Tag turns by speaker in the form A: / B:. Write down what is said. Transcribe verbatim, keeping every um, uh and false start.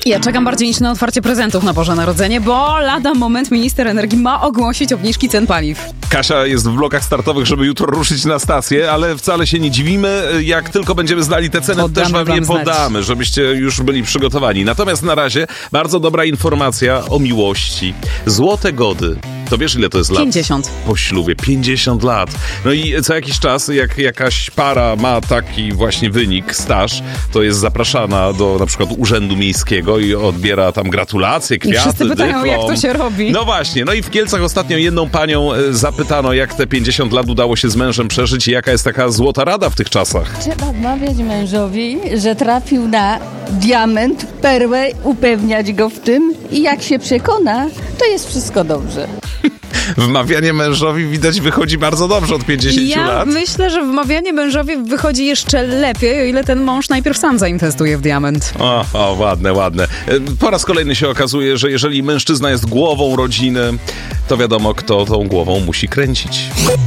A: Ja czekam bardziej niż na otwarcie prezentów na Boże Narodzenie, bo lada moment minister energii ma ogłosić obniżki cen paliw.
B: Kasia jest w blokach startowych, żeby jutro ruszyć na stację, ale wcale się nie dziwimy. Jak tylko będziemy znali te ceny,
A: Podamy
B: też wam je
A: wam
B: podamy,
A: znać.
B: żebyście już byli przygotowani. Natomiast na razie bardzo dobra informacja o miłości. Złote gody. To wiesz, ile to jest lat?
A: pięćdziesiąt.
B: Po ślubie. pięćdziesiąt lat. No i co jakiś czas, jak jakaś para ma taki właśnie wynik, staż, to jest zapraszana do na przykład urzędu miejskiego i odbiera tam gratulacje, kwiaty,
A: I wszyscy pytają,
B: dyplom.
A: jak to się robi.
B: No właśnie. No i w Kielcach ostatnio jedną panią e, zapytano, jak te pięćdziesiąt lat udało się z mężem przeżyć i jaka jest taka złota rada w tych czasach.
C: Trzeba wmawiać mężowi, że trafił na diament, perłę, upewniać go w tym i jak się przekona, to jest wszystko dobrze.
B: Wmawianie mężowi widać wychodzi bardzo dobrze od pięćdziesięciu
A: Ja
B: lat.
A: myślę, że wmawianie mężowi wychodzi jeszcze lepiej, o ile ten mąż najpierw sam zainwestuje w diament.
B: O, o, ładne, ładne. E, Po raz kolejny się okazuje, że jeżeli mężczyzna jest głową rodziny, to wiadomo, kto tą głową musi kręcić.